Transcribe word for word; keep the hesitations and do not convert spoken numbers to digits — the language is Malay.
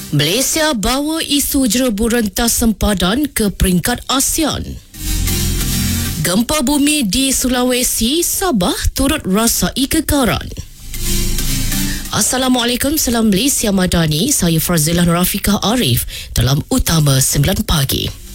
Malaysia bawa isu jerebu rentas sempadan ke peringkat ASEAN. Gempa bumi di Sulawesi, Sabah turut rasai kekaran. Assalamualaikum, salam Malaysia Madani. Saya Fazilah Rafiqah Arif dalam Utama sembilan Pagi.